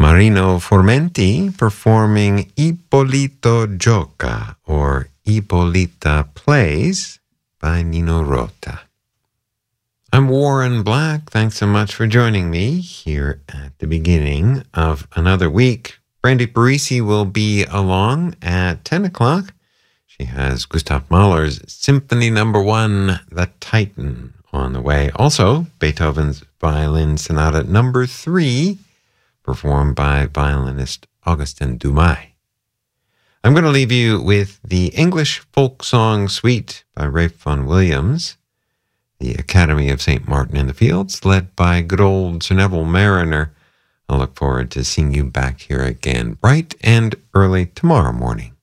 Marino Formenti performing Ippolito Gioca or Ippolita Plays by Nino Rota. I'm Warren Black. Thanks so much for joining me here at the beginning of another week. Brandy Parisi will be along at 10 o'clock. She has Gustav Mahler's Symphony No. 1, The Titan, on the way. Also, Beethoven's Violin Sonata No. 3, performed by violinist Augustin Dumay. I'm going to leave you with the English Folk Song Suite by Ralph Vaughan Williams, the Academy of St. Martin in the Fields, led by good old Sir Neville Mariner. I look forward to seeing you back here again bright and early tomorrow morning.